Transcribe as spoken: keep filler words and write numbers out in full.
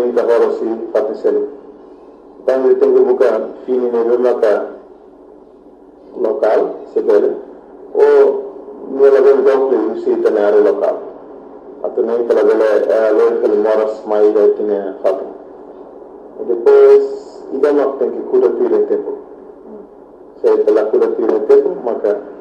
minta horosi fatiselu. Tanto tenho buka fini ne maka local sebele o nela bel doble usi tenare local. Atau nem pela bela loja que moras mais aí tinha fato. E depois ida não tem que cuidar do tempo. Se pela cuidar do tempo, maka